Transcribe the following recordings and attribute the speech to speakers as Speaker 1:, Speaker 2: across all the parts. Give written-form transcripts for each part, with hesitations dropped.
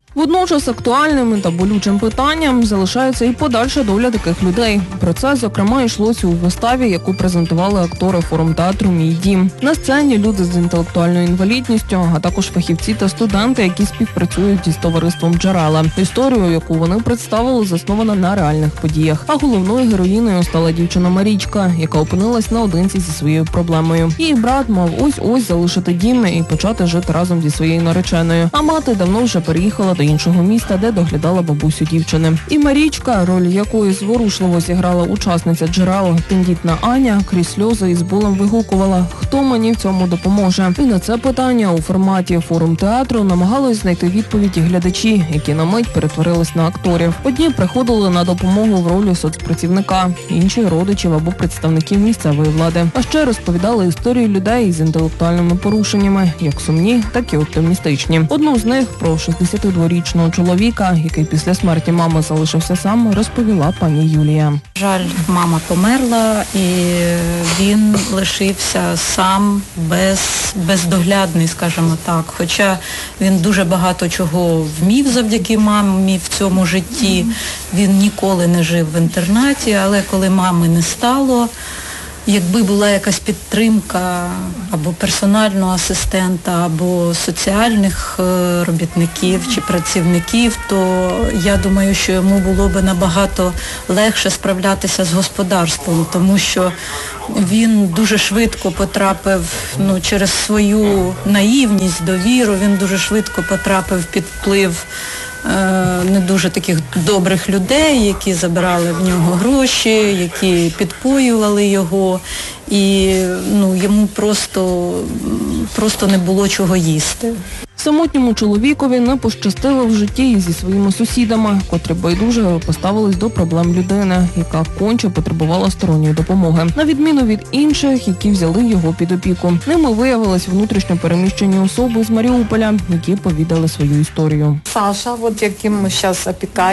Speaker 1: Водночас актуальним та болючим питанням залишається і подальша доля таких людей. Про це, зокрема, йшлося у виставі, яку презентували актори Форум театру «Мій дім». На сцені люди з інтелектуальною інвалідністю, а також фахівці та студенти, які співпрацюють із товариством «Джерела». Історію, яку вони представили, заснована на реальних подіях. А головною героїною стала дівчина Марічка, яка опинилась наодинці зі своєю проблемою. Її брат мав ось-ось залишити дім і почати жити разом зі своєю нареченою. А мати давно вже переїхала до іншого міста, де доглядала бабусю дівчини. І Марічка, роль якої зворушливо зіграла учасниця «Джерел», тендітна Аня, крізь сльози із болем вигукувала: «Хто мені в цьому допоможе?» І на це питання у форматі Форум театру намагались знайти відповіді глядачі, які на мить перетворились на акторів. Одні приходили на допомогу в ролі соцпрацівника, інші – родичів або представників місцевої влади. А ще розповідали історії людей з інтелектуальними порушеннями, як сумні, так і оптимістичні. Одну з них про 62-річного чоловіка, який після смерті мами залишився сам, розповіла пані Юлія.
Speaker 2: Жаль, мама померла, і він лишився сам, бездоглядний, скажімо так. Хоча він дуже багато чого вмів завдяки мамі в цьому житті. Він ніколи не жив в інтернаті, але коли мами не стало, якби була якась підтримка або персонального асистента, або соціальних робітників чи працівників, то я думаю, що йому було б набагато легше справлятися з господарством, тому що він дуже швидко потрапив, через свою наївність, довіру, він дуже швидко потрапив під вплив не дуже таких добрих людей, які забирали в нього гроші, які підпоювали його, і йому просто не було чого їсти.
Speaker 1: Самотньому чоловікові не пощастило в житті і зі своїми сусідами, котрі байдуже поставились до проблем людини, яка конче потребувала сторонньої допомоги. На відміну від інших, які взяли його під опіку. Ними виявились внутрішньо переміщені особи з Маріуполя, які повідали свою історію.
Speaker 3: Саша, яким ми зараз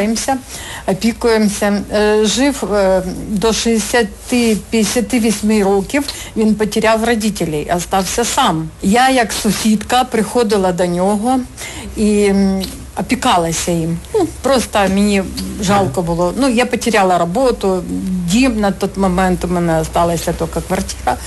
Speaker 3: опікуємося, жив до 60-58 років, він потеряв батьків, залишився сам. Я, як сусідка, приходила до нього і опікалася їм. Просто мені жалко було. Я потеряла роботу, дім на той момент, у мене залишилася тільки квартира.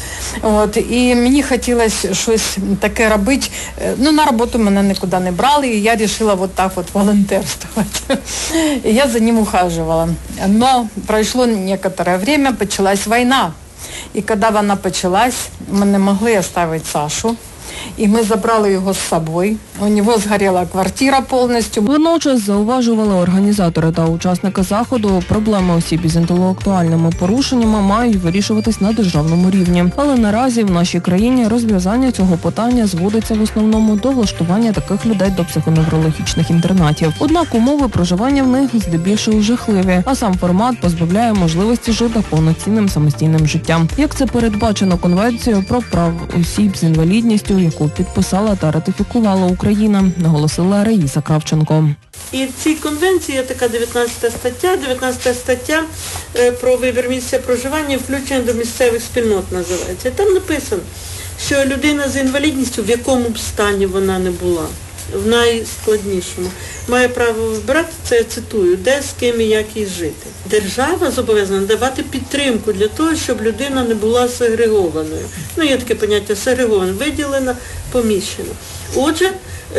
Speaker 3: І мені хотілося щось таке робити. На роботу мене нікуди не брали, і я вирішила так волонтерствувати. І я за ним ухаживала. Но пройшло некоторое время, почалась війна. І коли вона почалась, ми не могли залишити Сашу. І ми забрали його з собою. У нього згоріла квартира повністю.
Speaker 1: Водночас зауважували організатори та учасники заходу, проблеми осіб із інтелектуальними порушеннями мають вирішуватись на державному рівні. Але наразі в нашій країні розв'язання цього питання зводиться в основному до влаштування таких людей до психоневрологічних інтернатів. Однак умови проживання в них здебільшого жахливі, а сам формат позбавляє можливості жити повноцінним самостійним життям. Як це передбачено Конвенцією про права осіб з інвалідністю, яку підписала та ратифікувала Україна, наголосила Раїса Кравченко.
Speaker 4: І в цій конвенції є така 19 стаття. 19 стаття про вибір місця проживання і включення до місцевих спільнот називається. І там написано, що людина з інвалідністю, в якому б стані вона не була, в найскладнішому, має право вибирати, це я цитую, де, з ким і як їй жити. Держава зобов'язана давати підтримку для того, щоб людина не була сегрегованою. Є таке поняття сегрегована, виділена, поміщена. Отже,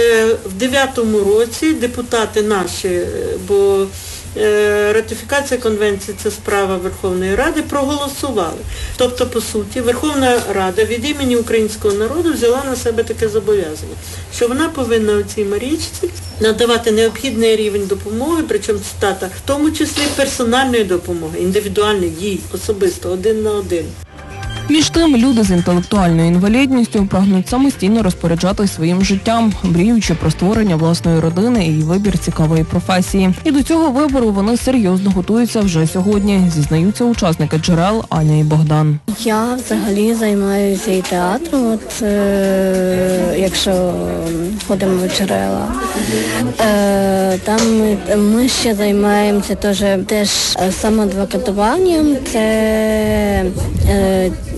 Speaker 4: в 9-му році депутати наші, бо ратифікація конвенції – це справа Верховної Ради, проголосували. Тобто, по суті, Верховна Рада від імені українського народу взяла на себе таке зобов'язання, що вона повинна цій Марічці надавати необхідний рівень допомоги, причому цитата, в тому числі персональної допомоги, індивідуальної, їй особисто, один на один.
Speaker 1: Між тим, люди з інтелектуальною інвалідністю прагнуть самостійно розпоряджатись своїм життям, мріючи про створення власної родини і вибір цікавої професії. І до цього вибору вони серйозно готуються вже сьогодні, зізнаються учасники «Джерел» Аня і Богдан.
Speaker 5: Я взагалі займаюся і театром, якщо ходимо в «Джерела». Там ми ще займаємося теж самоадвокатуванням, це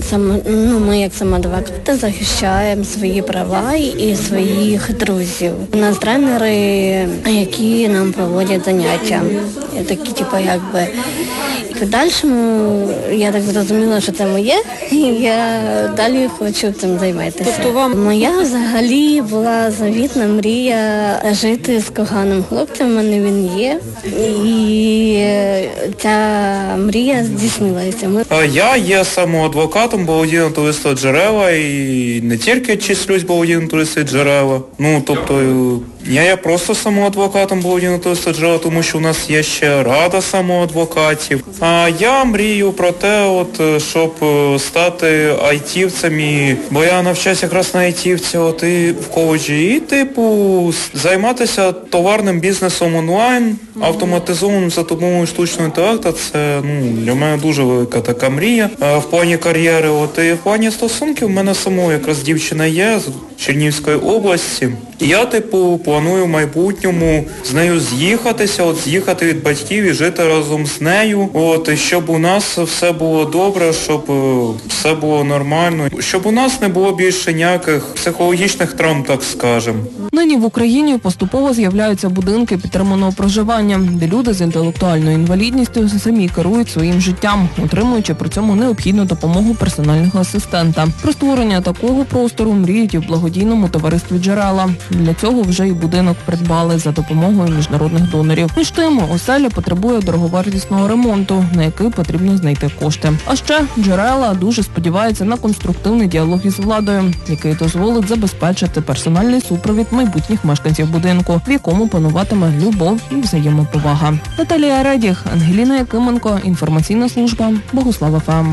Speaker 5: ми як самоадвокати захищаємо свої права і своїх друзів. У нас тренери, які нам проводять заняття. Такі, якби. І в подальшому я так зрозуміла, що це моє, і я далі хочу цим займатися. Моя взагалі була завітна мрія жити з коханим хлопцем, у мене він є. І ця мрія здійснилася.
Speaker 6: Я є самоадвокатом благодійного товариства «Джерела» і не тільки числюсь благодійного товариства «Джерела». Я є просто самоадвокатом благодійного товариства «Джерела», тому що у нас є ще рада самоадвокатів. А я мрію про те, щоб стати айтівцем, бо я навчаюся якраз на айтівці і в коледжі, і займатися товарним бізнесом онлайн, автоматизованим за допомогою штучного інтелекту. Це для мене дуже велика така мрія в плані кар'єри. І в плані стосунків в мене самого якраз дівчина є з Чернігівської області. І я, планую в майбутньому з нею з'їхати від батьків і жити разом з нею. Щоб у нас все було добре, щоб все було нормально, щоб у нас не було більше ніяких психологічних травм, так скажемо.
Speaker 1: Нині в Україні поступово з'являються будинки підтриманого проживання, де люди з інтелектуальною інвалідністю самі керують своїм життям, отримуючи при цьому необхідну допомогу персонального асистента. Про створення такого простору мріють і в благодійному товаристві «Джерела». Для цього вже і будинок придбали за допомогою міжнародних донорів. Між тим, оселя потребує дороговартісного ремонту, на який потрібно знайти кошти. А ще «Джерела» дуже сподівається на конструктивний діалог із владою, який дозволить забезпечити персональний супровід майбутніх мешканців будинку, в якому пануватиме любов і взаємоповага. Наталія Редіх, Ангеліна Якименко, інформаційна служба Богуслав ФМ.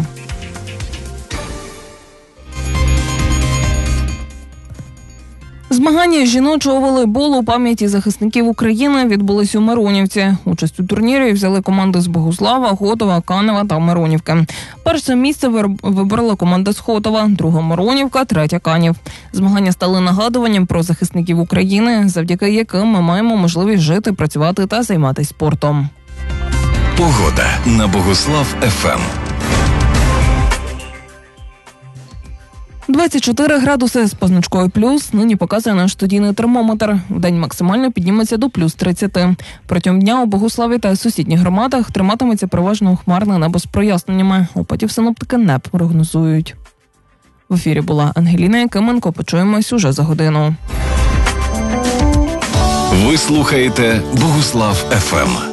Speaker 1: Змагання з жіночого волейболу у пам'яті захисників України відбулись у Миронівці. Участь у турнірі взяли команди з Богуслава, Хотова, Канева та Миронівки. Перше місце вибрала команда з Хотова, друга Миронівка, третя Канів. Змагання стали нагадуванням про захисників України, завдяки яким ми маємо можливість жити, працювати та займатися спортом.
Speaker 7: Погода на Богуслав ФМ.
Speaker 1: 24 градуси з позначкою плюс нині показує наш студійний термометр. Вдень максимально підніметься до плюс 30. Протягом дня у Богуславі та сусідніх громадах триматиметься переважно хмарне небо з проясненнями. Опадів синоптики не прогнозують. В ефірі була Ангеліна Якименко. Почуємось уже за годину.
Speaker 7: Ви слухаєте Богуслав ФМ.